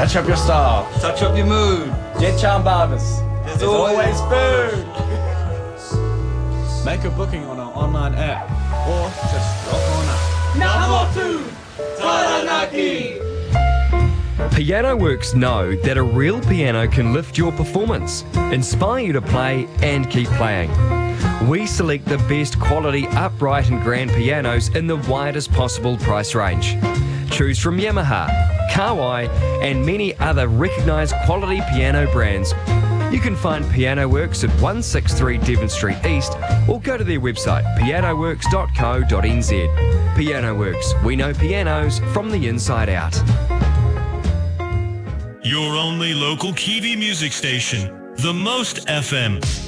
Touch up your style. Touch up your mood. Jet Charm Barbers. There's always food. Make a booking on our online app or just rock on up. Namotu Taranaki. Piano Works know that a real piano can lift your performance, inspire you to play and keep playing. We select the best quality upright and grand pianos in the widest possible price range. Choose from Yamaha, Kawai and many other recognised quality piano brands. You can find Piano Works at 163 Devon Street East or go to their website pianoworks.co.nz. Piano Works, we know pianos from the inside out. Your only local Kiwi music station, The Most FM.